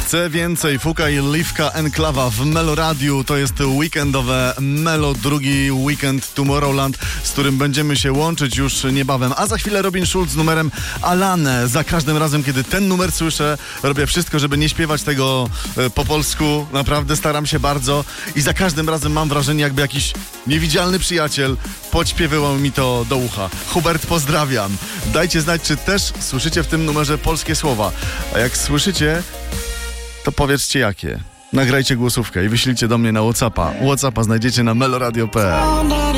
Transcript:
Chcę więcej. Fuka i Liwka Enklawa w Meloradiu. To jest weekendowe Melo, drugi weekend Tomorrowland, z którym będziemy się łączyć już niebawem. A za chwilę Robin Schulz z numerem Alane. Za każdym razem, kiedy ten numer słyszę, robię wszystko, żeby nie śpiewać tego po polsku. Naprawdę staram się bardzo i za każdym razem mam wrażenie, jakby jakiś niewidzialny przyjaciel podśpiewywał mi to do ucha. Hubert, pozdrawiam. Dajcie znać, czy też słyszycie w tym numerze polskie słowa. A jak słyszycie, to powiedzcie jakie. Nagrajcie głosówkę i wyślijcie do mnie na WhatsAppa. WhatsAppa znajdziecie na meloradio.pl.